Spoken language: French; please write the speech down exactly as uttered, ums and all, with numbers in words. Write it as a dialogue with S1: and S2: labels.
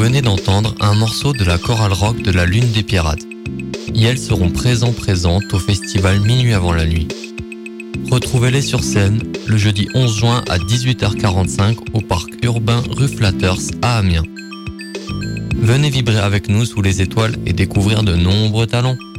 S1: venez d'entendre un morceau de la chorale rock de la Lune des Pirates. Et elles seront présents présentes au festival Minuit avant la nuit. Retrouvez-les sur scène le jeudi onze juin à dix-huit heures quarante-cinq au parc urbain rue Flatters à Amiens. Venez vibrer avec nous sous les étoiles et découvrir de nombreux talents.